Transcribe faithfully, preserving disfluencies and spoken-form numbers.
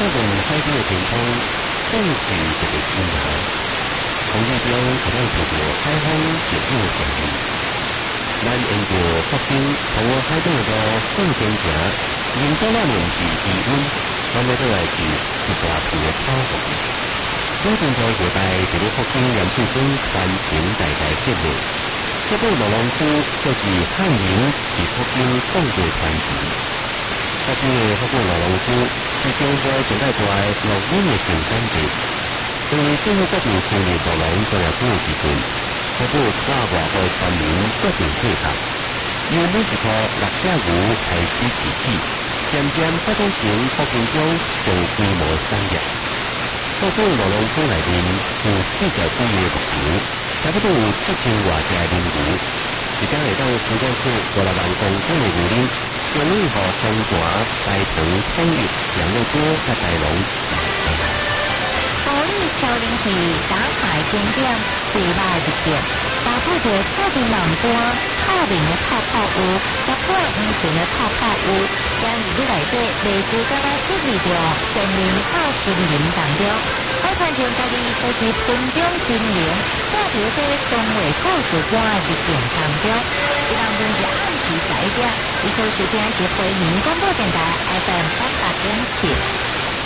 部海边的天空，正是一个新芽。空气中可能受到海风照顾的天气。咱沿着北京通往海边的路向前行，迎到那面是低温，咱要倒来是一大片的草原。古晋在古代伫咧北京盐水村传承代代接力，这部老龙区就是汉人伫北京创作传奇。北京的这部老龙区是中国现代在录音的生产地。因为政府决定成立老龙专业区的时阵，这部跨外国传民决定配合，由每一颗六只牛开始饲起，渐渐发展成北京中上规模产业。这部老龙区内面有四十几个牧场，差不多有七千外只的牛，一天会当生产出五六万公斤的牛奶，供应予中华、大同、统一、养乐多甲大龙。 高丽超人气打牌经典，最歹一件，搭配着透明蓝光、透明的泡泡屋，加半圆形的泡泡屋，将入去内底，类似敢若注意着森林到森林当中。我传承家己就是分中经营，带着这中华故事馆的日景当中，一当中是暗时十一点，一收收听是回民广播电台 F M 八八点七。